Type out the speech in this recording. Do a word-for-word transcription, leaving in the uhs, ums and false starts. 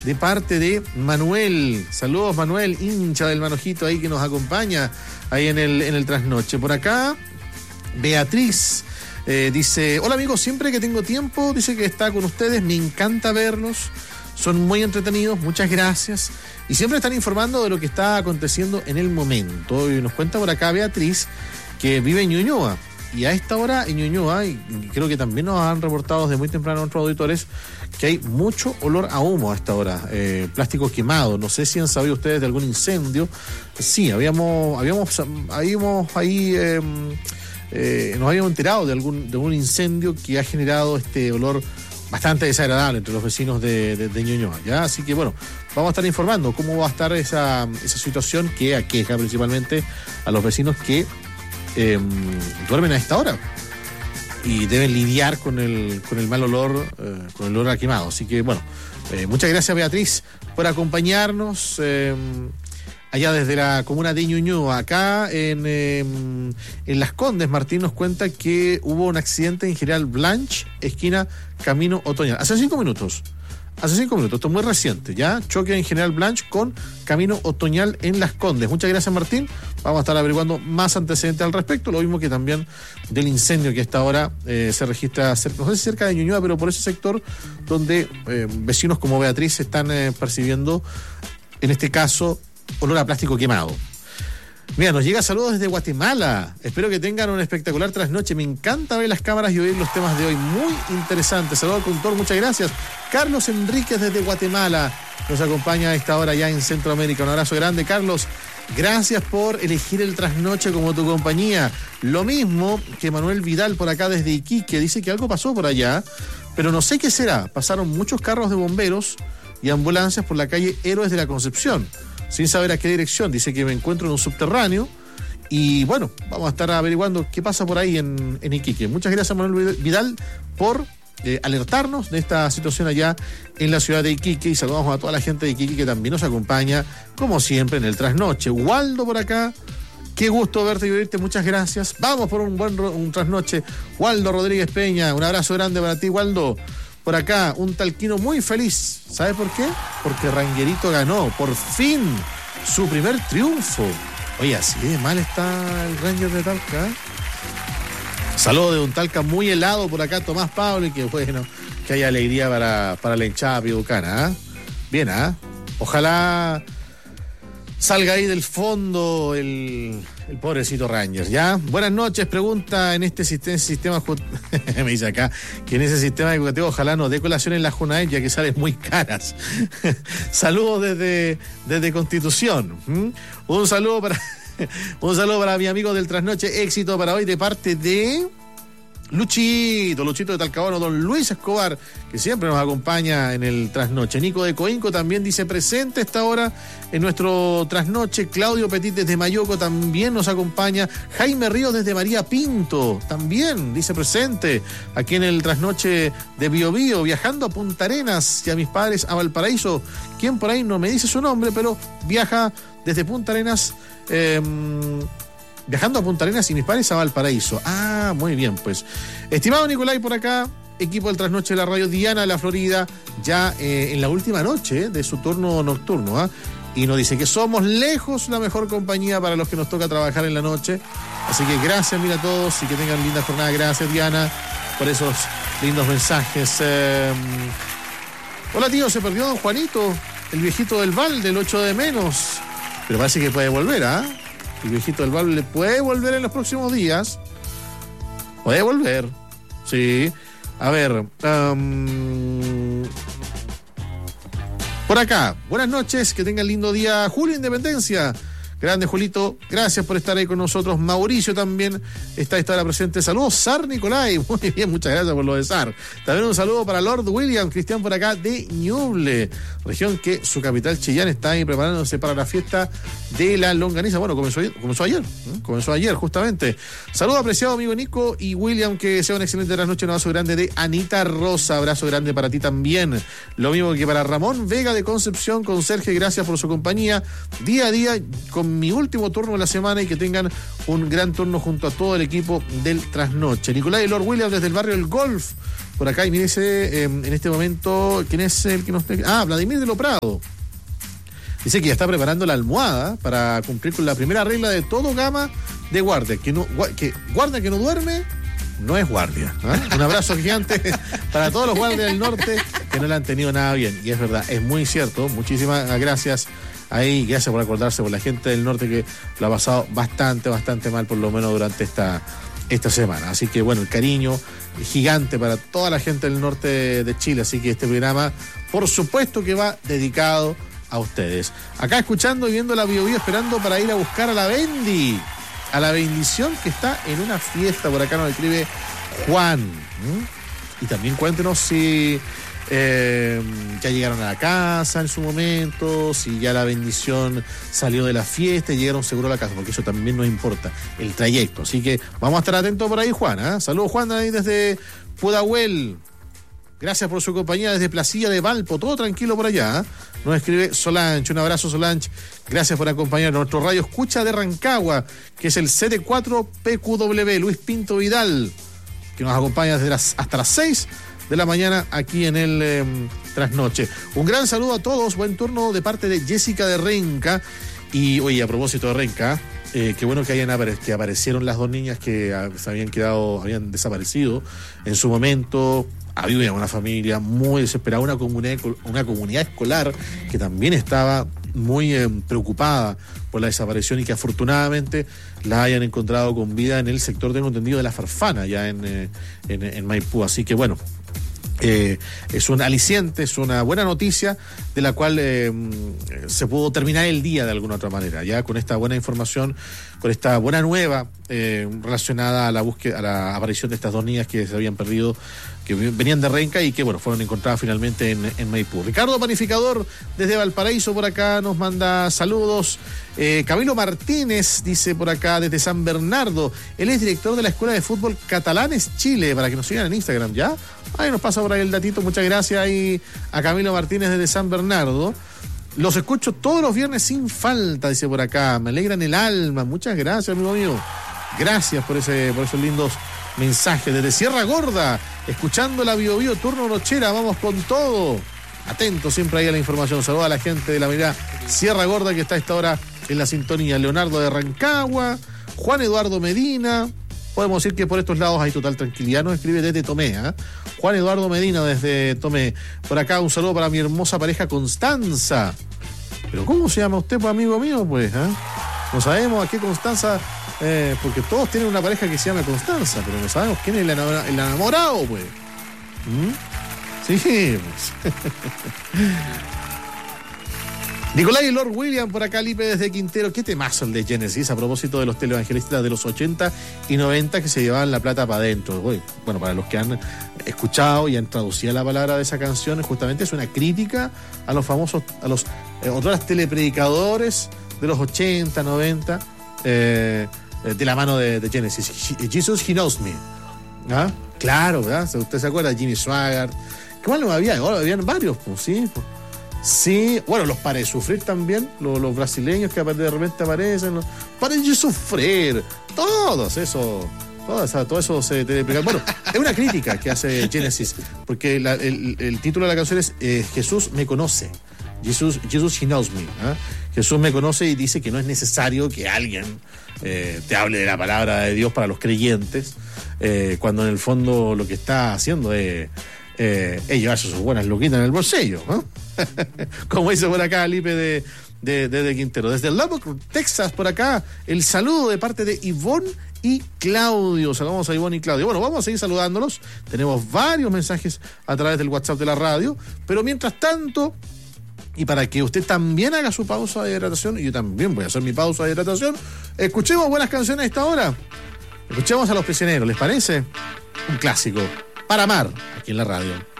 de parte de Manuel. Saludos, Manuel, hincha del Manojito ahí que nos acompaña ahí en el, en el trasnoche. Por acá, Beatriz eh, dice: hola amigos, siempre que tengo tiempo, dice que está con ustedes, me encanta verlos, son muy entretenidos, muchas gracias. Y siempre están informando de lo que está aconteciendo en el momento. Y nos cuenta por acá Beatriz que vive en Ñuñoa. Y a esta hora en Ñuñoa, y creo que también nos han reportado desde muy temprano nuestros auditores, que hay mucho olor a humo a esta hora, eh, plástico quemado. No sé si han sabido ustedes de algún incendio. Sí, habíamos, habíamos, habíamos ahí, eh, eh, nos habíamos enterado de algún, de un incendio que ha generado este olor bastante desagradable entre los vecinos de, de, de Ñuñoa, ¿ya? Así que bueno, vamos a estar informando cómo va a estar esa, esa situación que aqueja principalmente a los vecinos que eh, duermen a esta hora y deben lidiar con el, con el mal olor, eh, con el olor a quemado. Así que bueno, eh, muchas gracias Beatriz por acompañarnos eh, allá desde la comuna de Ñuñoa. Acá en, eh, en Las Condes, Martín nos cuenta que hubo un accidente en General Blanch, esquina Camino Otoñal. Hace cinco minutos. Hace cinco minutos, esto es muy reciente, ¿ya? Choque en General Blanch con Camino Otoñal en Las Condes. Muchas gracias, Martín. Vamos a estar averiguando más antecedentes al respecto, lo mismo que también del incendio que a esta hora eh, se registra cerca, no sé si cerca de Ñuñoa, pero por ese sector donde eh, vecinos como Beatriz están eh, percibiendo, en este caso, olor a plástico quemado. Mira, nos llega saludos desde Guatemala. Espero que tengan una espectacular trasnoche. Me encanta ver las cámaras y oír los temas de hoy. Muy interesante. Saludos al conductor, muchas gracias. Carlos Enríquez desde Guatemala nos acompaña a esta hora ya en Centroamérica. Un abrazo grande, Carlos. Gracias por elegir el trasnoche como tu compañía. Lo mismo que Manuel Vidal por acá desde Iquique. Dice que algo pasó por allá, pero no sé qué será. Pasaron muchos carros de bomberos y ambulancias por la calle Héroes de la Concepción, sin saber a qué dirección. Dice que me encuentro en un subterráneo y bueno, vamos a estar averiguando qué pasa por ahí en, en Iquique. Muchas gracias, Manuel Vidal, por eh, alertarnos de esta situación allá en la ciudad de Iquique, y saludamos a toda la gente de Iquique que también nos acompaña, como siempre, en el trasnoche. Waldo por acá, qué gusto verte y oírte, muchas gracias. Vamos por un buen un trasnoche. Waldo Rodríguez Peña, un abrazo grande para ti, Waldo. Por acá, un talquino muy feliz. ¿Sabe por qué? Porque Ranguerito ganó, por fin, su primer triunfo. Oye, así de mal está el Ranger de Talca. Saludo de un Talca muy helado por acá, Tomás Pablo, y que bueno, que haya alegría para, para la hinchada piucana, ¿eh? Bien, ¿ah? ¿eh? Ojalá salga ahí del fondo el, el pobrecito Rangers, ¿ya? Buenas noches, pregunta en este sistema, sistema me dice acá, que en ese sistema educativo ojalá no dé colación en la Junaed, ya que salen muy caras. Saludos desde, desde Constitución. ¿Mm? Un saludo para un saludo para mi amigo del trasnoche, éxito para hoy de parte de Luchito, Luchito de Talcahuano, don Luis Escobar, que siempre nos acompaña en el trasnoche. Nico de Coinco también dice presente a esta hora en nuestro trasnoche. Claudio Petit desde Mayoco también nos acompaña. Jaime Ríos desde María Pinto también dice presente aquí en el trasnoche de Bio Bio, viajando a Punta Arenas y a mis padres a Valparaíso. Quien por ahí no me dice su nombre, pero viaja desde Punta Arenas, eh, viajando a Punta Arenas y mis padres a Valparaíso. Ah, muy bien, pues. Estimado Nicolai por acá, equipo del trasnoche de la radio, Diana de la Florida, ya eh, en la última noche de su turno nocturno, ¿ah? Y nos dice que somos lejos la mejor compañía para los que nos toca trabajar en la noche. Así que gracias, mira a todos, y que tengan linda jornada. Gracias, Diana, por esos lindos mensajes. Eh, hola, tío, se perdió don Juanito, el viejito del Val, del ocho de menos. Pero parece que puede volver, ¿ah? ¿eh? El viejito del Val le puede volver en los próximos días. Puede volver. Sí. A ver. Um, por acá. Buenas noches. Que tengan lindo día. Julio Independencia. Grande, Julito. Gracias por estar ahí con nosotros. Mauricio también está a esta hora presente. Saludos, Sar Nicolai. Muy bien, muchas gracias por lo de Sar. También un saludo para Lord William, Cristian por acá de Ñuble, región que su capital Chillán está ahí preparándose para la fiesta de la longaniza. Bueno, comenzó, comenzó ayer. ¿eh? Comenzó ayer, justamente. Saludo apreciado, amigo Nico y William. Que sea una excelente noche. Un abrazo grande de Anita Rosa. Abrazo grande para ti también. Lo mismo que para Ramón Vega de Concepción. Conserje, gracias por su compañía. Día a día con mi último turno de la semana y que tengan un gran turno junto a todo el equipo del Trasnoche. Nicolás y Lord Williams desde el barrio El Golf, por acá, y mírese eh, en este momento, ¿quién es el que nos... Ah, Vladimir de lo Prado. Dice que ya está preparando la almohada para cumplir con la primera regla de todo gama de guardia, que, no, que guardia que no duerme no es guardia, ¿eh? Un abrazo gigante para todos los guardias del norte que no le han tenido nada bien. Y es verdad, es muy cierto. Muchísimas gracias ahí, gracias por acordarse por la gente del norte que lo ha pasado bastante, bastante mal, por lo menos durante esta, esta semana. Así que bueno, el cariño gigante para toda la gente del norte de Chile. Así que este programa, por supuesto que va dedicado a ustedes. Acá escuchando y viendo la Bio Bio, esperando para ir a buscar a la Bendy, a la bendición que está en una fiesta. Por acá nos escribe Juan. ¿Mm? Y también cuéntenos si eh, ya llegaron a la casa en su momento, si ya la bendición salió de la fiesta y llegaron seguro a la casa, porque eso también nos importa, el trayecto. Así que vamos a estar atentos por ahí, Juan. ¿eh? Saludos, Juan, ahí desde Pudahuel. Gracias por su compañía desde Placilla de Valpo. Todo tranquilo por allá. ¿eh? Nos escribe Solange. Un abrazo, Solange. Gracias por acompañarnos. Nuestro radio escucha de Rancagua, que es el C D cuatro P Q W. Luis Pinto Vidal, que nos acompaña desde las, hasta las seis de la mañana aquí en el eh, Trasnoche. Un gran saludo a todos. Buen turno de parte de Jessica de Renca. Y, oye, a propósito de Renca, eh, qué bueno que hayan apare- que aparecieron las dos niñas que ah, se habían quedado, habían desaparecido en su momento. Había una familia muy desesperada, una comunidad, una comunidad escolar que también estaba muy eh, preocupada por la desaparición y que afortunadamente la hayan encontrado con vida en el sector, tengo entendido, de La Farfana, ya en, eh, en, en Maipú. Así que bueno, eh, es un aliciente, es una buena noticia de la cual eh, se pudo terminar el día de alguna otra manera, ya con esta buena información, con esta buena nueva eh, relacionada a la búsqueda, a la aparición de estas dos niñas que se habían perdido, que venían de Renca y que, bueno, fueron encontradas finalmente en, en Maipú. Ricardo Panificador, desde Valparaíso, por acá, nos manda saludos. Eh, Camilo Martínez, dice por acá, desde San Bernardo. Él es director de la Escuela de Fútbol Catalanes Chile, para que nos sigan en Instagram, ¿ya? Ahí nos pasa por ahí el datito. Muchas gracias ahí a Camilo Martínez desde San Bernardo. Los escucho todos los viernes sin falta, dice por acá. Me alegran el alma. Muchas gracias, amigo mío. Gracias por ese, por esos lindos mensajes. Desde Sierra Gorda, escuchando la Bio Bio, turno nochera, vamos con todo. Atento siempre ahí a la información. Saludos a la gente de la mirada Sierra Gorda que está a esta hora en la sintonía. Leonardo de Rancagua, Juan Eduardo Medina. Podemos decir que por estos lados hay total tranquilidad. Nos escribe desde Tomé, ¿eh? Juan Eduardo Medina desde Tomé. Por acá un saludo para mi hermosa pareja Constanza. ¿Pero cómo se llama usted, pues, amigo mío? Pues, ¿eh? No sabemos a qué Constanza, eh, porque todos tienen una pareja que se llama Constanza, pero no sabemos quién es el, enamora, el enamorado, pues. ¿Mm? Sí, pues. Nicolás y Lord William por acá, Lipe desde Quintero. Qué temazo el de Genesis, a propósito de los televangelistas de los ochenta y noventa que se llevaban la plata para adentro. Bueno, para los que han escuchado y han traducido la palabra de esa canción, justamente es una crítica a los famosos, a los eh, otros telepredicadores de los ochenta, noventa, eh, de la mano de, de Genesis. Jesus, He Knows Me. ¿Ah? Claro, ¿verdad? ¿Usted se acuerda? Jimmy Swaggart. ¿Qué más no había? Ahora habían varios, pues, sí, pues. Sí, bueno, los Para de Sufrir también, los, los brasileños que de repente aparecen, los Para de Sufrir, todos esos, todo eso, todo eso se te explica. Bueno, es una crítica que hace Genesis, porque la, el, el título de la canción es eh, Jesús me conoce, Jesus, Jesus He Knows Me, ¿eh? Jesús me conoce y dice que no es necesario que alguien eh, te hable de la palabra de Dios para los creyentes, eh, cuando en el fondo lo que está haciendo es eh, eh, llevarse sus buenas luquitas en el bolsillo, ¿no? Como dice por acá Lipe de, de, de, de Quintero. Desde Lubbock, Texas, por acá, el saludo de parte de Ivonne y Claudio. Saludamos a Ivonne y Claudio. Bueno, vamos a seguir saludándolos. Tenemos varios mensajes a través del WhatsApp de la radio, pero mientras tanto, y para que usted también haga su pausa de hidratación, y yo también voy a hacer mi pausa de hidratación, escuchemos buenas canciones a esta hora. Escuchemos a Los Prisioneros, ¿les parece? Un clásico para amar aquí en la radio.